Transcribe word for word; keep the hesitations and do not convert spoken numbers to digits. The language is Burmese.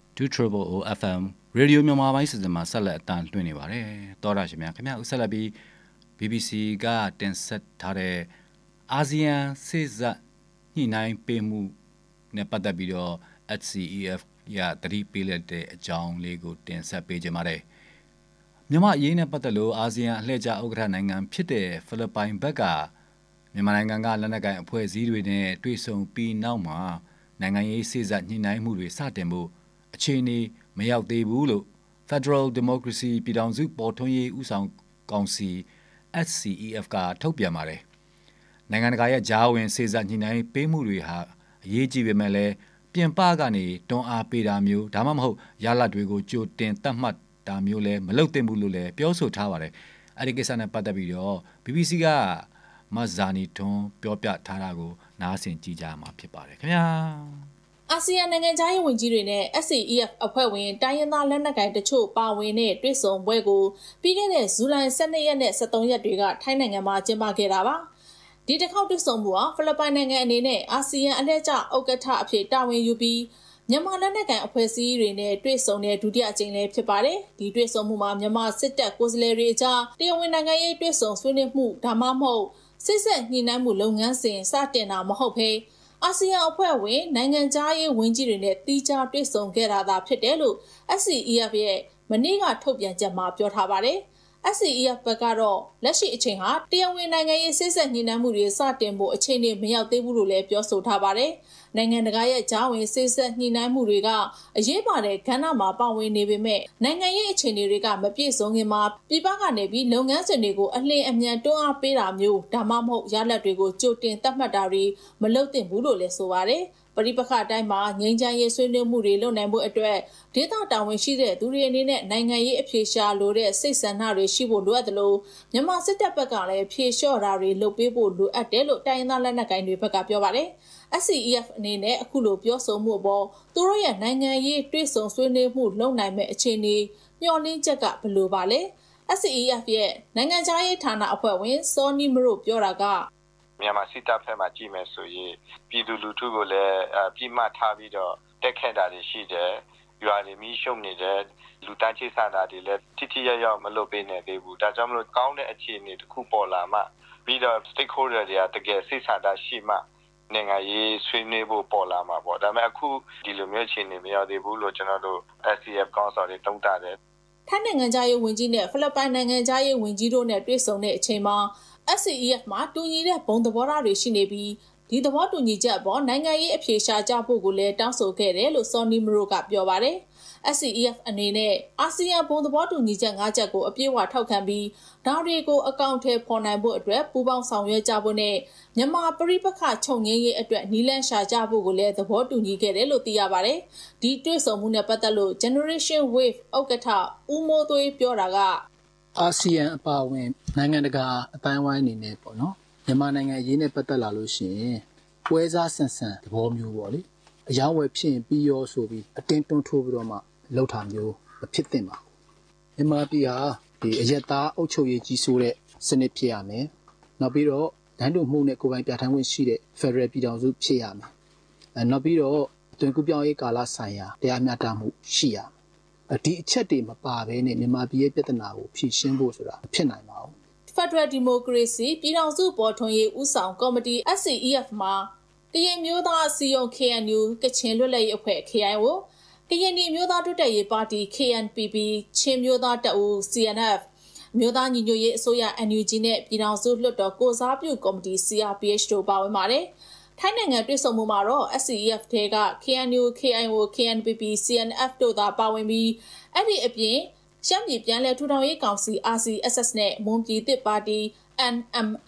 two triple O F M ရေဒီယိုမြန်မာပိုင်းစီစဉ်မှာဆက်လက်အတန်းလွှင့်နေပါတယ်တောရရှင်များခင်ဗျာဥဆက်လက်ပြီး B B C ကတင်ဆက်ထားတဲ့အာဆီယံစေ့စပ်ညှိနှိုင်းပေးမှုနဲ့ပတ်သက်ပြီးတော့ H C E F ရသတိပေးလက်တဲ့အကြောင်းလေးကိုတင်ဆက်ပေးကြပါတယ်မြန်မာအရေးနဲ့ပတ်သက်လို့အာဆီယံအလှည့်ကျဥက္ကဋ္ဌနိုင်ငံဖြစ်တဲ့ဖိလစ်ပိုင်ဘက်ကမြန်မာနိုင်ငံကလက်နက်ကိုင်အဖွဲ့အစည်းတွေနဲ့တွေ့ဆုံပြီးနောက်မှာနိုင်ငံရေးစေ့စပ်ညှိနှိုင်းမှုတွေစတင်ဖို့အခြေအနေမရောက်သေးဘူးလို့ Federal Democracy ပြည်ထောင်စုပေါ်ထွန်းရေးဦးဆောင်ကောင်စီ H C E F ကထုတ်ပြန်ပါတယ်နိုင်ငံတကာရဲ့ဂျားဝင်စေ့စပ်ညှိနှိုင်းပေးမှုတွေဟာအရေးကြီးပေမဲ့လည်းပြင်ပကနေတွန်းအားပေးတာမျိုးဒါမှမဟုတ်ရလဒ်တွေကိုကြိုတင်သတ်မှတ်တာမျိုးလည်းမလုပ်သင့်ဘူးလို့လည်းပြောဆိုထားပါတယ်အဲ့ဒီကိစ္စနဲ့ပတ်သက်ပြီးတော့ B B C ကမဇာနီထွန်းပြောပြထားတာကိုနားဆင်ကြည့်ကြမှာဖြစ်ပါတယ်ခင်ဗျာအာဆီယံနိုင်ငံသားရေးဝန်ကြီးတွေနဲ့ H C E F အဖွဲ့ဝင်တိုင်းရင်းသားလက်နက်ကိုင်တချို့ပါဝင်တဲ့တွေ့ဆုံပွဲကိုပြီးခဲ့တဲ့ဇူလိုင်၁၂ရက်နဲ့၁၃ရက်တွေကထိုင်းနိုင်ငံမှာကျင်းပခဲ့တာပါဒီတစ်ခေါက်တွေ့ဆုံမှုဟာဖိလစ်ပိုင်နိုင်ငံအနေနဲ့အာဆီယံအလှည့်ကျဥက္ကဋ္ဌအဖြစ်တာဝန်ယူပြီးမြန်မာလက်နက်ကိုင်အဖွဲ့အစည်းတွေနဲ့တွေ့ဆုံတဲ့ဒုတိယအကြိမ်လည်းဖြစ်ပါတယ်ဒီတွေ့ဆုံမှုမှာမြန်မာစစ်တပ်ကိုယ်စားလှယ်တွေအကြားတရားဝင်နိုင်ငံရေးတွေ့ဆုံဆွေးနွေးမှုဒါမှမဟုတ်စစ်ဆက်ညှိနှိုင်းမှုလုပ်ငန်းစဉ်စတင်တာမဟုတ်ဘဲအာဆီယံအဖွဲ့ဝင်နိုင်ငံသားရေးဝန်ကြီးတွေနဲ့တီးခြားတွေ့ဆုံခဲ့တာသာဖြစ်တယ်လို့ H C E F ရဲ့မနေ့ကထုတ်ပြန်ချက်မှာပြောထားပါတယ်။ H C E F ဘက်ကတော့လက်ရှိအချိန်ဟာတရားဝင်နိုင်ငံရေးစစ်ဆက်ညှိနှိုင်းမှုတွေစတင်ဖို့အခြေအနေမရောက်သေးဘူးလို့လည်းပြောဆိုထားပါတယ်။နိုင်ငံတကာရဲ့ဂျားဝင်စစ်ဆက်ညှိနှိုင်းမှုတွေကအရေးပါတဲ့ကဏ္ဍမှာပါဝင်နေပေမဲ့နိုင်ငံရေးအခြေအနေတွေကမပြည့်စုံခင်မှာပြည်ပကနေပြီးလုပ်ငန်းစဉ်တွေကိုအလင်းအမြန်တွန်းအားပေးတာမျိုးဒါမှမဟုတ်ရလဒ်တွေကိုကြိုတင်သတ်မှတ်တာတွေမလုပ်သင့်ဘူးလို့လည်းဆိုပါတယ်။ပရိပခအတိုင်းမှာငြိမ်းချမ်းရေးဆွေးနွေးမှုတွေလုပ်နိုင်ဖို့အတွက်ဒေသတာဝန်ရှိတဲ့သူတွေအနေနဲ့နိုင်ငံရေးအဖြေရှာလိုတဲ့စိတ်ဆန္ဒတွေရှိဖို့လိုအပ်တယ်လို့မြန်မာစစ်တပ်ဘက်ကလည်းဖြေလျှော့တာတွေလုပ်ပေးဖို့လိုအပ်တယ်လို့တိုင်းရင်းသားလက်နက်ကိုင်တွေဘက်ကပြောပါတယ်။ H C E F အနေနဲ့အခုလိုပြောဆိုမှုပေါ်သူတို့ရဲ့နိုင်ငံရေးတွေ့ဆုံဆွေးနွေးမှုလုပ်နိုင်မဲ့အခြေအနေမျှော်လင့်ချက်ကဘယ်လိုပါလဲ။ H C E F ရဲ့နိုင်ငံခြားရေးဌာနအဖွဲ့ဝင်စောနီမရိုပြောတာကမြန်မာစစ်တပ်ဖက်မှာကြည့်မယ်ဆိုရင်ပြည်သူလူထုကိုလည်းပြည်မှထားပြီးတော့တက်ခတ်တာတွေရှိတယ်ရွာတွေမီးရှို့နေတယ်လူတန်းချိစားတာတွေလည်းထိထိရောက်ရောက်မလုပ်ပေးနိုင်သေးဘူးဒါကြောင့်မလို့ကောင်းတဲ့အခြေအနေတစ်ခုပေါ်လာမှပြီးတော့ stakeholder တွေကတကယ်စိတ်ဆန္ဒရှိမှနိုင်ငံရေးဆွေးနွေးဖို့ပေါ်လာမှာပေါ့ဒါပေမဲ့အခုဒီလိုမျိုးအခြေအနေမရောက်သေးဘူးလို့ကျွန်တော်တို့ H C F ကောင်စီတွေတုံ့တာတယ်ထိုင်းနိုင်ငံသားရေးဝန်ကြီးနဲ့ဖိလစ်ပိုင်နိုင်ငံသားရေးဝန်ကြီးတို့နဲ့တွေ့ဆုံတဲ့အချိန်မှာH C E F မှာတူညီတဲ့ဘုံသဘောထားတွေရှိနေပြီးဒီသဘောတူညီချက်အပေါ်နိုင်ငံရေးအဖြေရှာကြဖို့ကိုလည်းတောင်းဆိုခဲ့တယ်လို့စောနီမရိုကပြောပါတယ်။ H C E F အနေနဲ့အာဆီယံဘုံသဘောတူညီချက်၅ချက်ကိုအပြည့်အဝထောက်ခံပြီးဒါတွေကိုအကောင့်ထဲပေါ်နိုင်ဖို့အတွက်ပူးပေါင်းဆောင်ရွက်ကြဖို့နဲ့မြန်မာပရိပခချုပ်ငင်းရေးအတွက်နီလန့်ရှာကြဖို့ကိုလည်းသဘောတူညီခဲ့တယ်လို့သိရပါတယ်။ဒီတွေ့ဆုံမှုနဲ့ပတ်သက်လို့ Generation Wave ဥက္ကဋ္ဌဦးမိုးသွေးပြောတာကအာဆီယံအပါအဝင်နိုင်ငံတကာအတိုင်းဝိုင်းအနေနဲ့ပေါ့နော်မြန်မာနိုင်ငံအရေးနဲ့ပတ်သက်လာလို့ရှိရင်ပွဲစားဆန်ဆန်သဘောမျိုးပေါ့လေအယောင်းဝယ်ဖြစ်ရင်ပြီးရောဆိုပြီးအတင်းတွန်းထိုးပြီးတော့မှလှုပ်တာမျိုးမဖြစ်သင့်ပါဘူးမြန်မာပြည်ဟာဒီအယက်သားအုပ်ချုပ်ရေးကြီးစိုးတဲ့စနစ်ဖြစ်ရမယ်နောက်ပြီးတော့ဒန်းတူမှုနဲ့ကိုယ်ပိုင်ပြဋ္ဌာန်းခွင့်ရှိတဲ့ Federal ပြည်ထောင်စုဖြစ်ရမယ်အဲနောက်ပြီးတော့တွင်ကူပြောင်းရေးကာလဆိုင်ရာတရားမျှတမှုရှိရမယ်ဒီအချက်တွေမပါဘဲနဲ့မြန်မာပြည်ရဲ့ပြဿနာကိုဖြေရှင်းဖို့ဆိုတာမဖြစ်နိုင်ပါဘူး Federal Democracy ပြည်ထောင်စုပေါ်ထွန်းရေးဦးဆောင်ကော်မတီ H C E F မှာကရင်မျိုးသားအစည်းအရုံး K N U ကချင်လွတ်လပ်ရေးအဖွဲ့ K I O ကရင်ပြည်မျိုးသားတိုးတက်ရေးပါတီ K N P P ချင်းမျိုးသားတပ်ဦး C N F မျိုးသားညီညွတ်ရေးအစိုးရ N U G နဲ့ပြည်ထောင်စုလွှတ်တော်ကိုစားပြုကော်မတီ C R P H တို့ပါဝင်ပါတယ်။ထိုင်းနိုင်ငံတွေ့ဆုံမှုမှာတော့ H C E F ထဲက K N U K I O K N P P C N F တို့သာပါဝင်ပြီးအဲ့ဒီအပြင်ရှမ်းပြည်ပြန်လည်ထူထောင်ရေးကောင်စီ R C S S နဲ့မွန်ပြည်သစ်ပါတီ N M